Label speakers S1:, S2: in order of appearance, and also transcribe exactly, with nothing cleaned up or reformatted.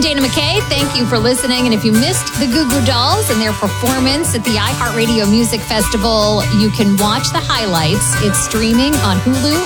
S1: Dana McKay. Thank you for listening. And if you missed the Goo Goo Dolls and their performance at the iHeartRadio Music Festival, you can watch the highlights. It's streaming on Hulu